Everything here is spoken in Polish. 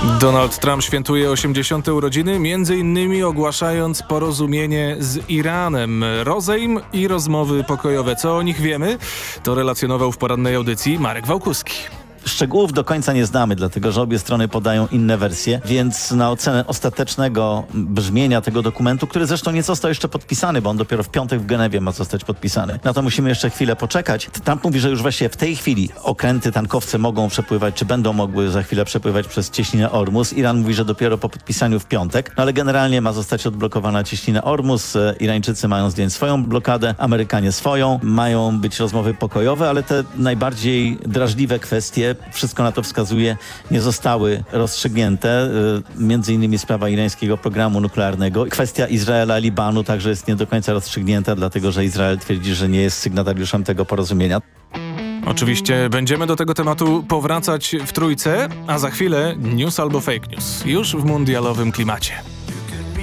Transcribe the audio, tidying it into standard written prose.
Donald Trump świętuje 80. urodziny, między innymi ogłaszając porozumienie z Iranem. Rozejm i rozmowy pokojowe. Co o nich wiemy? To relacjonował w porannej audycji Marek Wałkuski. Szczegółów do końca nie znamy, dlatego że obie strony podają inne wersje, więc na ocenę ostatecznego brzmienia tego dokumentu, który zresztą nie został jeszcze podpisany, bo on dopiero w piątek w Genewie ma zostać podpisany. Na to musimy jeszcze chwilę poczekać. Trump mówi, że już właściwie w tej chwili okręty, tankowce mogą przepływać, czy będą mogły za chwilę przepływać przez cieśninę Ormus. Iran mówi, że dopiero po podpisaniu w piątek, ale generalnie ma zostać odblokowana cieśnina Ormus. Irańczycy mają zdjąć swoją blokadę, Amerykanie swoją. Mają być rozmowy pokojowe, ale te najbardziej drażliwe kwestie, wszystko na to wskazuje, nie zostały rozstrzygnięte. Między innymi sprawa irańskiego programu nuklearnego. Kwestia Izraela, Libanu także jest nie do końca rozstrzygnięta, dlatego że Izrael twierdzi, że nie jest sygnatariuszem tego porozumienia. Oczywiście będziemy do tego tematu powracać w Trójce, a za chwilę news albo fake news. Już w mundialowym klimacie.